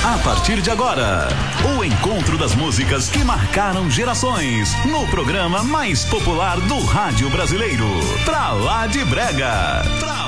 A partir de agora, o encontro das músicas que marcaram gerações no programa mais popular do rádio brasileiro. Pra lá de Brega.